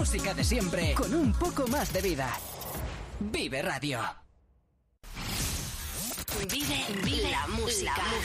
música de siempre con un poco más de vida. Vive Radio. Vive la música.